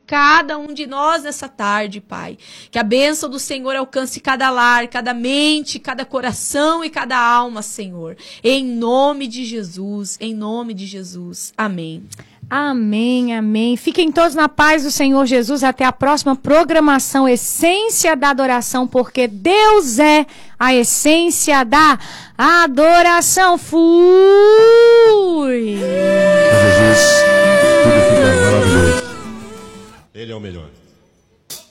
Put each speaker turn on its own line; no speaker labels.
cada um de nós nessa tarde, Pai. Que a bênção do Senhor alcance cada lar, cada mente, cada coração e cada alma, Senhor. Em nome de Jesus, em nome de Jesus. Amém.
Amém, amém. Fiquem todos na paz do Senhor Jesus. Até a próxima programação Essência da Adoração, porque Deus é a essência da adoração. Fui!
Jesus, tudo fica maravilhoso. Ele é o melhor.